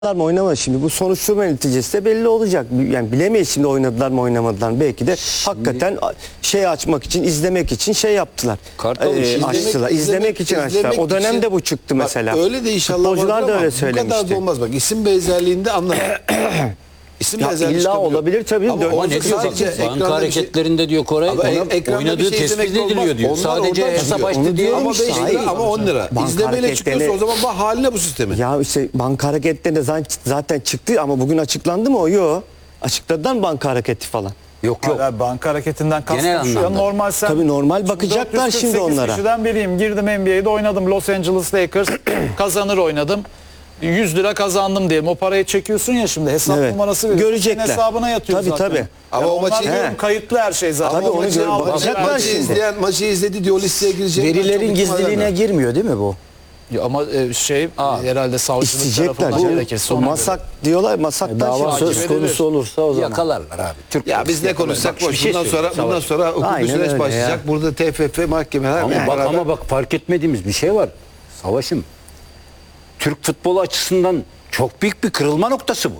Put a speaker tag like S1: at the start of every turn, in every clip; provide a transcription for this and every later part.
S1: mı oynamadı şimdi bu soruşturma neticesi de belli olacak. Yani bilemeyiz şimdi oynadılar mı oynamadılar. Belki de hakikaten şey açmak için, izlemek için şey yaptılar. Açtılar. İzlemek için açtılar. O dönemde bu çıktı mesela.
S2: Bak, öyle de inşallah.
S1: Futbolcular da öyle söylemişti.
S2: Bu kadar da olmaz bak. İsim benzerliğinde anlarım. İsim
S1: ya illa olabilir tabii.
S3: Ama ne diyor bak, banka hareketlerinde diyor Koray, oynadığı tespit ediliyor diyor. Sadece hesap açtı diyor.
S2: Ama 5 lira ama 10 lira. İzlemeyle çıkıyorsa o zaman bak haline bu sistemin.
S1: Ya işte banka hareketlerinde zaten çıktı ama bugün açıklandı mı o? Yok. Açıkladılar mı banka hareketi falan?
S3: Yok.
S4: Hala banka hareketinden
S3: Genel
S4: kastım şu
S3: anlamda.
S4: normal sen.
S1: Tabii normal bakacaklar şimdi onlara.
S4: Kişiden biriyim. Girdim NBA'de oynadım. Los Angeles Lakers kazanır oynadım. 100 lira kazandım diyelim. O parayı çekiyorsun ya şimdi. Hesap numarası veriyorsun.
S1: Görecekler.
S4: Senin hesabına yatıyor
S1: tabii,
S4: zaten.
S1: Tabii.
S2: Ama o maçı
S4: kayıtlı her şey zaten.
S1: Tabii onu bakacaklar şimdi.
S2: Maçı izledi diyor, listeye girecek.
S5: Verilerin gizliliğine girmiyor değil mi bu?
S4: Ya ama herhalde savcılık
S1: İsteyecekler.
S4: tarafından gerekirse ona
S1: Masak diyorlar. Masaktan
S5: Dava
S1: şey
S5: söz konusu olursa o zaman.
S3: Yakalarlar abi. Türk
S2: Ya biz ne konuşsak boş. Bundan sonra hukuki
S1: Aynen
S2: süreç
S1: öyle
S2: başlayacak.
S1: ya.
S2: Burada TFF mahkemeler.
S3: ama bak fark etmediğimiz bir şey var. Savaşım. Türk futbolu açısından çok büyük bir kırılma noktası bu.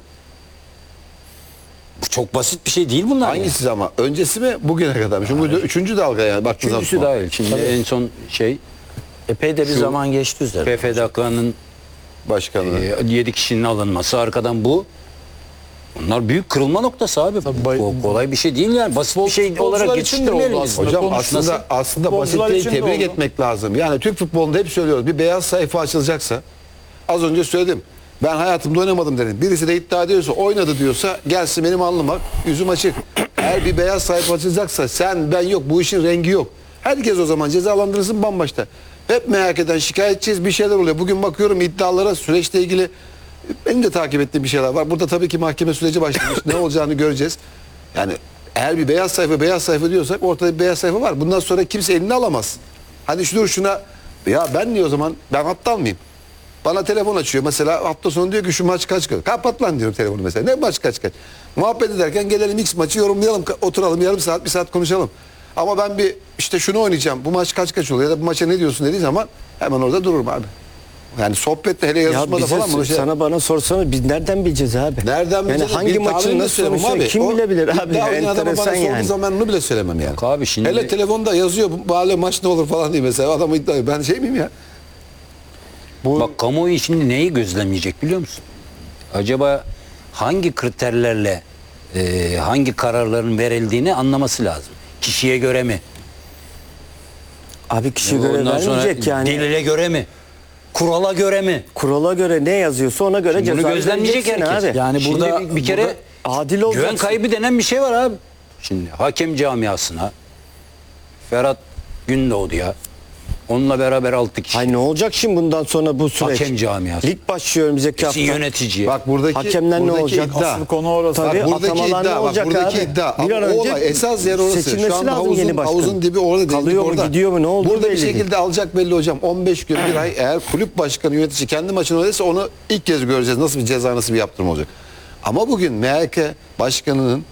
S3: Bu çok basit bir şey değil bunlar.
S2: Hangisi ama? Öncesi mi bugüne kadar mı? Çünkü bu 3. dalga yani. Baktığınız
S3: Üçüncüsü
S2: zaman.
S3: dahil. Şimdi en son
S5: Epey de bir zaman geçti üzerine.
S3: PFDK'nın
S2: Başkanı.
S3: 7 kişinin alınması, arkadan bu. Bunlar büyük kırılma noktası abi. Kolay bir şey değil yani. Basit bir şey olarak
S4: futbolcular için de oldu
S3: geçiştirmeyelim.
S4: aslında.
S2: Hocam
S4: Konuşması
S2: aslında basit
S4: futbolcular
S2: değil,
S4: için de
S2: tebrik
S4: oldu.
S2: etmek lazım. Yani Türk futbolunda hep söylüyoruz. Bir beyaz sayfa açılacaksa, az önce söyledim. Ben hayatımda oynamadım dedim. Birisi de iddia ediyorsa, oynadı diyorsa gelsin benim alnıma, yüzüm açık. Eğer bir beyaz sayfa açılacaksa sen ben yok, bu işin rengi yok. Herkes o zaman cezalandırılsın bambaşta. Hep MHK'den şikayetçiyiz, bir şeyler oluyor. Bugün bakıyorum iddialara, süreçle ilgili benim de takip ettiğim bir şeyler var. Burada tabii ki mahkeme süreci başlamış. Ne olacağını göreceğiz. Yani eğer bir beyaz sayfa diyorsak ortada bir beyaz sayfa var. Bundan sonra kimse elini alamaz. Hani şuna ya ben niye o zaman ben aptal mıyım? Bana telefon açıyor mesela hafta sonu diyor ki şu maç kaç. Kapat lan diyorum telefonu mesela. Ne maç kaç. Muhabbet ederken gelelim X maçı yorumlayalım. Oturalım yarım saat bir saat konuşalım. Ama ben bir işte şunu oynayacağım. Bu maç kaç oluyor ya da bu maça ne diyorsun dediği zaman hemen orada dururum abi. Yani sohbette hele yazışmada falan bunu
S1: sana bana sorsana biz nereden bileceğiz abi?
S2: Nereden bileceğiz?
S1: Yani hangi maçın nasıl sonuçta kim bilebilir abi? Enteresan yani.
S2: Zaman bunu bile söylemem yani.
S3: Yok abi şimdi...
S2: Hele telefonda yazıyor bu maç ne olur falan diye mesela adamı iddia ediyor. Ben şey miyim ya?
S3: Bak kamuoyu şimdi neyi gözlemleyecek biliyor musun? Acaba hangi kriterlerle hangi kararların verildiğini anlaması lazım. Kişiye göre mi?
S1: Abi kişiye göre
S3: Ondan sonra
S1: vermeyecek yani.
S3: delile göre mi? Kurala göre mi?
S1: Kurala göre ne yazıyorsa ona göre
S3: Bunu
S1: ceza
S3: gözlemleyecek
S1: vereceksin
S3: herkes.
S1: abi.
S5: Yani
S3: Şimdi
S5: burada
S3: bir kere
S1: adil olacaksın.
S3: güven kaybı denen bir şey var abi. Şimdi hakem camiasına Ferhat Gündoğdu ya. Onunla beraber 6 kişi.
S1: Hay ne olacak şimdi bundan sonra bu süreç?
S3: Hakem camiası.
S1: Lig başlıyor önümüzdeki hafta.
S3: Yönetici.
S2: Bak buradaki
S1: Hakemler ne olacak?
S2: iddia.
S4: Asıl konu orası.
S1: Tabii
S2: Buradaki
S1: atamalar ne
S2: iddia,
S1: olacak
S2: buradaki
S1: abi?
S2: iddia.
S1: Bir an
S2: Ama
S1: önce
S2: olay, esas yer orası.
S1: seçilmesi
S2: Şu anda
S1: lazım yeni başkan.
S2: havuzun dibi orada değil.
S1: Kalıyor mu,
S2: orada.
S1: gidiyor mu, ne olduğu
S2: Burada bir
S1: belli değil.
S2: şekilde alacak belli hocam. 15 gün bir ay eğer kulüp başkanı yönetici kendi maçını oynarsa onu ilk kez göreceğiz. Nasıl bir ceza, nasıl bir yaptırım olacak. Ama bugün MHK başkanının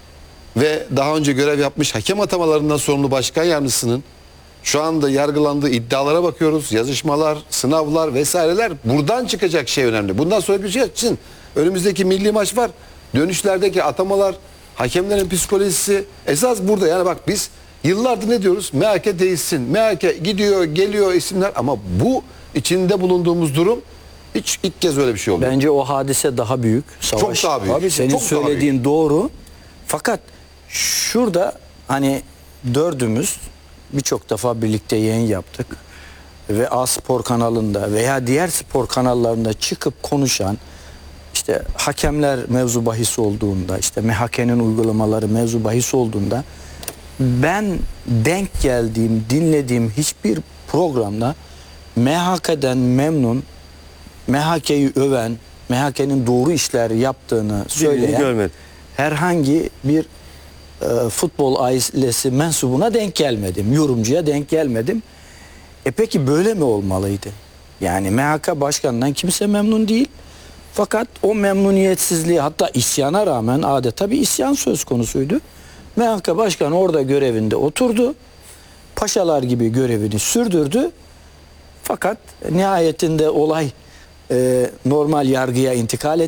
S2: ve daha önce görev yapmış hakem atamalarından sorumlu başkan yardımcısının şu anda yargılandığı iddialara bakıyoruz. Yazışmalar, sınavlar vesaireler. Buradan çıkacak şey önemli. Bundan sonra bir şey için önümüzdeki milli maç var. Dönüşlerdeki atamalar, hakemlerin psikolojisi esas burada. Yani bak biz yıllardır ne diyoruz? MHK değilsin. MHK gidiyor, geliyor isimler ama bu içinde bulunduğumuz durum hiç ilk kez öyle bir şey oluyor.
S5: bence o hadise daha büyük. Savaş.
S2: Çok daha büyük.
S5: Abi senin
S2: Çok daha
S5: söylediğin doğru. Fakat şurada hani dördümüz birçok defa birlikte yayın yaptık. Ve A Spor kanalında veya diğer spor kanallarında çıkıp konuşan işte hakemler mevzu bahis olduğunda işte MHK'nin uygulamaları mevzu bahis olduğunda ben denk geldiğim, dinlediğim hiçbir programda MHK'den memnun, MHK'yi öven, MHK'nin doğru işler yaptığını söyleyen
S1: görmedim.
S5: herhangi bir futbol ailesi mensubuna denk gelmedim. Yorumcuya denk gelmedim. Peki böyle mi olmalıydı? Yani MHK başkanından kimse memnun değil. Fakat o memnuniyetsizliği hatta isyana rağmen adeta bir isyan söz konusuydu. MHK başkanı orada görevinde oturdu. Paşalar gibi görevini sürdürdü. Fakat nihayetinde olay normal yargıya intikal